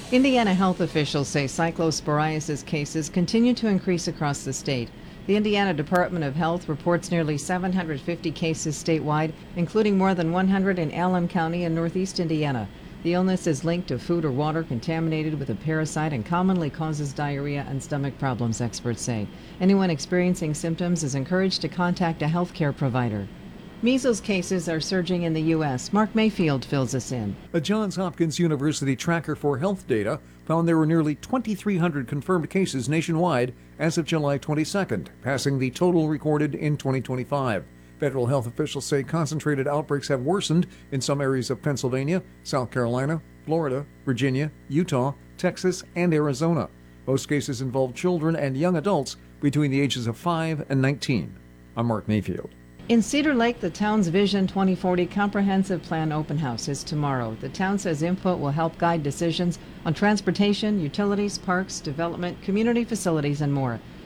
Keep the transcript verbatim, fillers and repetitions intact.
Indiana health officials say cyclosporiasis cases continue to increase across the state. The Indiana Department of Health reports nearly seven hundred fifty cases statewide, including more than one hundred in Allen County and northeast Indiana. The illness is linked to food or water contaminated with a parasite and commonly causes diarrhea and stomach problems, experts say. Anyone experiencing symptoms is encouraged to contact a healthcare provider. Measles cases are surging in the U S. Mark Mayfield fills us in. A Johns Hopkins University tracker for health data found there were nearly twenty-three hundred confirmed cases nationwide as of July twenty-second, passing the total recorded in twenty twenty-five. Federal health officials say concentrated outbreaks have worsened in some areas of Pennsylvania, South Carolina, Florida, Virginia, Utah, Texas, and Arizona. Most cases involve children and young adults between the ages of five and nineteen. I'm Mark Mayfield. In Cedar Lake, the town's Vision twenty forty Comprehensive Plan Open House is tomorrow. The town says input will help guide decisions on transportation, utilities, parks, development, community facilities, and more.